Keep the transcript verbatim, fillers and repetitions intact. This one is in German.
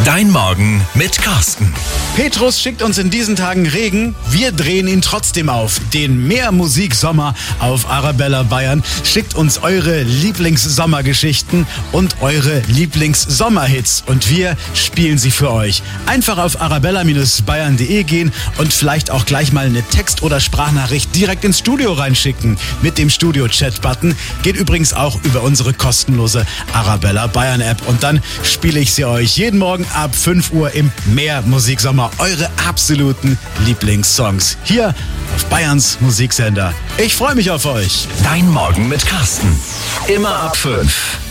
Dein Morgen mit Carsten. Petrus schickt uns in diesen Tagen Regen. Wir drehen ihn trotzdem auf. Den Meermusik-Sommer auf Arabella Bayern. Schickt uns eure Lieblings-Sommergeschichten und eure Lieblings-Sommerhits. Und wir spielen sie für euch. Einfach auf arabella Bindestrich bayern punkt de gehen und vielleicht auch gleich mal eine Text- oder Sprachnachricht direkt ins Studio reinschicken. Mit dem Studio-Chat-Button. Geht übrigens auch über unsere kostenlose Arabella Bayern App. Und dann spiele ich sie euch jeden Morgen ab fünf Uhr im Meermusik-Sommer. Eure absoluten Lieblingssongs. Hier auf Bayerns Musiksender. Ich freue mich auf euch. Dein Morgen mit Carsten. Immer ab fünf.